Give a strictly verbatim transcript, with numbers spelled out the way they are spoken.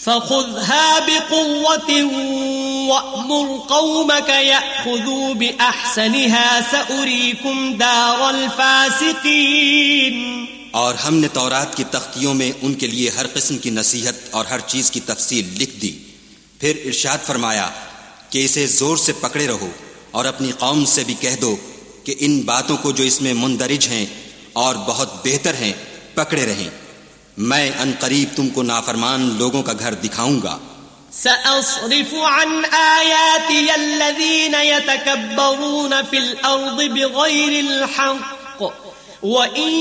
फ़ख़ुज़हा बिक़ुव्वतिन वअमुर क़ौमक यअख़ुज़ू बिअहसनिहा सउरीकुम दारल फ़ासिक़ीन। और हमने तौरात की तख्तियों में उनके लिए हर किस्म की नसीहत और हर चीज की तफसील लिख दी। फिर इरशाद फरमाया कि इसे जोर से पकड़े रहो और अपनी कौम से भी कह दो कि इन बातों को जो इसमें मुंदरिज हैं और बहुत बेहतर हैं पकड़े रहें। मैं अनकरीब तुमको नाफरमान लोगों का घर दिखाऊंगा। सअस्रिफ़ु अन आयाति अल्लज़ीन यतकब्बरून फ़िल अर्ज़ि बिग़ैरिल हक़्क़ व इन